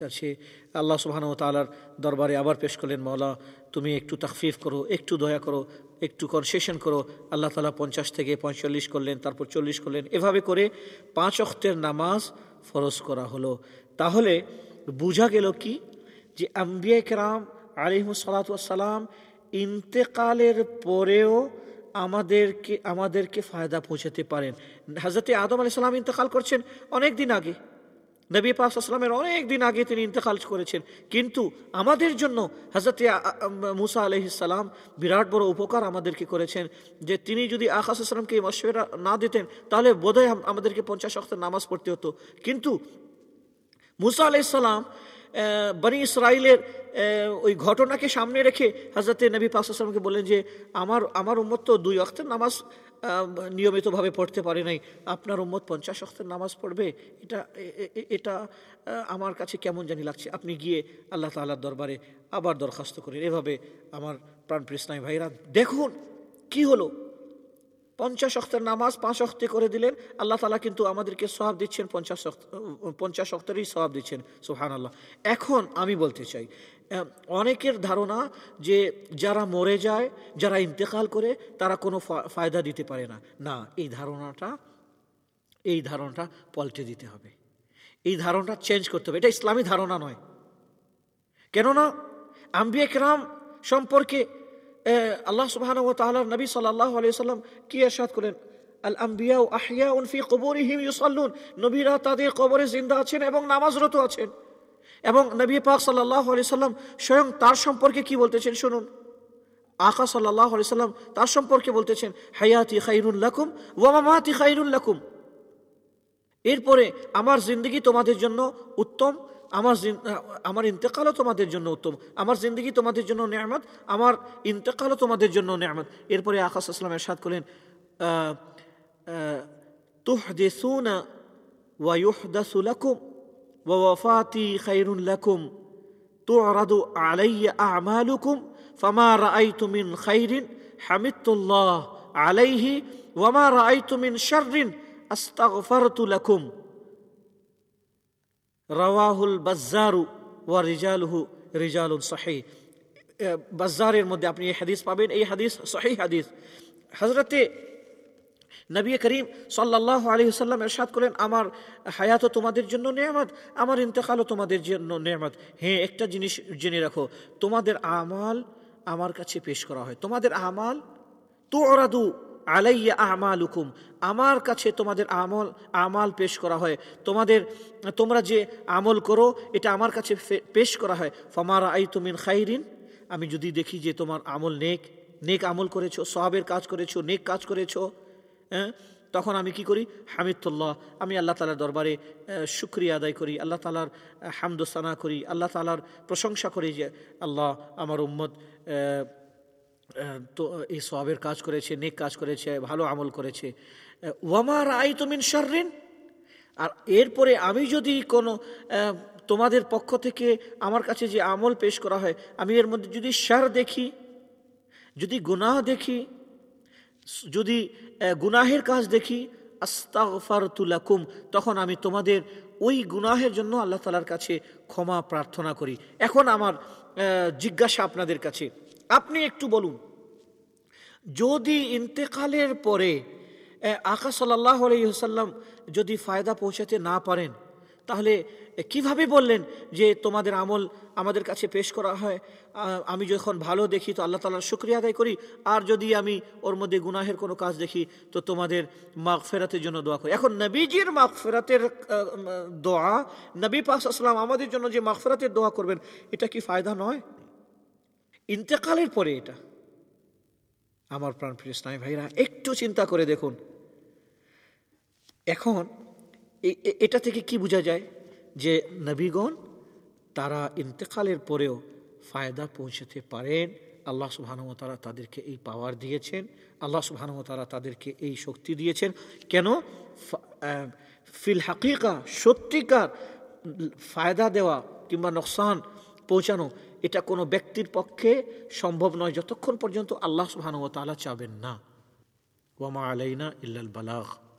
কাছে আল্লাহ সুবহানাহু ওয়া তাআলার দরবারে আবার পেশ করলেন, মাওলা তুমি একটু তাখফিফ করো, একটু দয়া করো, একটু কনসেশন করো। আল্লাহ তাআলা 50 থেকে 45 করলেন, তারপর 40 করলেন। এভাবে করে 5 ওয়াক্তের নামাজ ফরজ করা হলো। তাহলে বোঝা গেল কি, যে আম্বিয়া কেরাম আলাইহিমুস সালাতু ওয়াস সালাম ইন্তেকালের পরেও আমাদেরকে ফায়দা পৌঁছাতে পারেন। হযরতে আদম আলাইহিস সালাম ইন্তেকাল করছেন অনেক দিন আগে, নবী পাক সাল্লাল্লাহু আলাইহি ওয়াসাল্লামের অনেক দিন আগে তিনি ইন্তেকাল করেছেন, কিন্তু আমাদের জন্য হযরতে মূসা আলাইহিস সালাম বিরাট বড় উপকার আমাদেরকে করেছেন, যে তিনি যদি আকা সাল্লাল্লাহু আলাইহি ওয়াসাল্লামকে এই মাশওয়ারা না দিতেন তাহলে বোধহয় আমাদেরকে 50 ওয়াক্তের নামাজ পড়তে হতো। কিন্তু মূসা আলাইহিস সালাম বনি ইসরাইলের ওই ঘটনাকে সামনে রেখে হযরতে নবী পাক সাল্লাল্লাহু আলাইহি ওয়াসাল্লামকে বললেন যে আমার উম্মত তো 2 ওয়াক্তের নামাজ নিয়মিতভাবে পড়তে পারে নাই, আপনার উম্মত 50 ওয়াক্তের নামাজ পড়বে, এটা আমার কাছে কেমন জানি লাগছে, আপনি গিয়ে আল্লাহ তাআলার দরবারে আবার দরখাস্ত করেন। এভাবে আমার প্রাণপ্রিয় ইসলামী ভাইরা দেখুন কি হলো, 50 ওয়াক্তের নামাজ 5 ওয়াক্তে করে দিলেন। আল্লাহ তাআলা কিন্তু আমাদেরকে সওয়াব দিচ্ছেন, 50 ওয়াক্তেরই সওয়াব দিচ্ছেন। সুবহানাল্লাহ। এখন আমি বলতে চাই, অনেকের ধারণা যে যারা মরে যায়, যারা ইন্তেকাল করে, তারা কোনো ফায়দা দিতে পারে না। না, এই ধারণাটা পাল্টে দিতে হবে, এই ধারণাটা চেঞ্জ করতে হবে। এটা ইসলামী ধারণা নয়। কেননা আম্বিয়া কেরাম সম্পর্কে আল্লাহ সুবহানাহু ওয়া তাআলা নবী সাল্লাল্লাহু আলাইহি ওয়াসাল্লাম কি ইরশাদ করেন, আল আম্বিয়াউ আহইয়াউন ফি কুবুরিহিম ইউসাল্লুন, নবীরা তাদের কবরে জিন্দা আছেন এবং নামাজরত আছেন। এবং নবী পাক সাল্লাল্লাহু আলাইহি ওয়াসাল্লাম স্বয়ং তার সম্পর্কে কি বলতেছেন শুনুন। আকা সাল্লাল্লাহু আলাইহি ওয়াসাল্লাম তার সম্পর্কে বলতেছেন, হায়াতি খায়রুল লাকুম ওয়া মামাতি খায়রুল লাকুম। এরপরে আমার জিন্দেগি তোমাদের জন্য উত্তম, আমার ইন্তেকালও তোমাদের জন্য উত্তম, আমার জিন্দেগি তোমাদের জন্য নেয়ামত, আমার ইন্তেকালও তোমাদের জন্য নেয়ামত। এরপরে আকা সাল্লাল্লাহু আলাইহি ওয়াসাল্লাম ইরশাদ করেন, তুহদিসুনা ওয়া ইউহদাসু লাকুম ওয়া ওয়াফাতি খায়রুন লাকুম তু'রাদু আলাইয়া আমালুকুম ফামা রাআইতু মিন খায়রিন হামিদতুল্লাহ আলাইহি ওয়া মা রাআইতু মিন শাররিন আস্তাগফারতু লাকুম। রাওয়াহুল বাজ্জারু ওয়া রিজালুহু রিজালুন সহিহ। বাজ্জারের মধ্যে আপনি এই হাদিস পাবেন, এই হাদিস সহিহ হাদিস। হযরতে নবী করিম সাল্লাল্লাহু আলাইহি ওয়াসাল্লাম ইরশাদ করেন, আমার হায়াতও তোমাদের জন্য নেয়ামত, আমার ইন্তেকালও তোমাদের জন্য নেয়ামত। হ্যাঁ, একটা জিনিস জেনে রাখো, তোমাদের আমাল আমার কাছে পেশ করা হয়, তোমাদের আমাল তু'রাদু আলাইয়া আমালুকুম, আমার কাছে তোমাদের আমাল পেশ করা হয়, তোমরা যে আমল করো এটা আমার কাছে পেশ করা হয়। ফামা রাআইতু মিন খায়রিন, আমি যদি দেখি যে তোমার আমল নেক আমল করেছো, সওয়াবের কাজ করেছো, নেক কাজ করেছো, তখন আমি কি করি, হামিদুল্লাহ, আমি আল্লাহ তাআলার দরবারে শুকরিয়া আদায় করি, আল্লাহ তাআলার হামদ ও সানা করি, আল্লাহ তাআলার প্রশংসা করি যে আল্লাহ আমার উম্মত তো এই সওয়াবের কাজ করেছে, নেক কাজ করেছে, ভালো আমল করেছে। ওয়ামা রাআইতু মিন শাররিন, আর এরপরে আমি যদি কোনো তোমাদের পক্ষ থেকে আমার কাছে যে আমল পেশ করা হয়, আমি এর মধ্যে যদি শার দেখি, যদি গুনাহ দেখি, যদি গুনাহের কাজ দেখি, আস্তাগফারতু লাকুম, তখন আমি তোমাদের ওই গুনাহের জন্য আল্লাহ তাআলার কাছে ক্ষমা প্রার্থনা করি। এখন আমার জিজ্ঞাসা আপনাদের কাছে, আপনি একটু বলুন, যদি ইন্তেকালের পরে আকা সাল্লাল্লাহু আলাইহি ওয়াসাল্লাম যদি ফায়দা পৌঁছাতে না পারেন, তাহলে কিভাবে বললেন যে তোমাদের আমল আমাদের কাছে পেশ করা হয়, আমি যখন ভালো দেখি তো আল্লাহ তাআলার শুকরিয়া আদায় করি, আর যদি আমি ওর মধ্যে গুনাহের কোনো কাজ দেখি তো তোমাদের মাগফিরাতের জন্য দোয়া করি। এখন নবীজির মাগফিরাতের দোয়া, নবী পাক সাল্লাল্লাহু আলাইহি ওয়াসাল্লাম আমাদের জন্য যে মাগফিরাতের দোয়া করবেন, এটা কি ফায়দা নয় ইন্তেকালের পরে? এটা আমার প্রাণপ্রিয় ইসলামী ভাইরা একটু চিন্তা করে দেখুন। এখন এটা থেকে কি বোঝা যায়, যে নবীগণ তারা ইন্তেকালের পরেও ফায়দা পৌঁছাতে পারেন। আল্লাহ সুবহানাহু ওয়া তাআলা তাদেরকে এই পাওয়ার দিয়েছেন, আল্লাহ সুবহানাহু ওয়া তাআলা তাদেরকে এই শক্তি দিয়েছেন। কেন? ফিল হাকিকা, সত্যিকার ফায়দা দেওয়া কিংবা নোকসান পৌঁছানো এটা কোনো ব্যক্তির পক্ষে সম্ভব নয় যতক্ষণ পর্যন্ত আল্লাহ সুবহানাহু ওয়া তাআলা চাবেন না। ওয়া মা আলাইনা ইল্লাল বালাগ।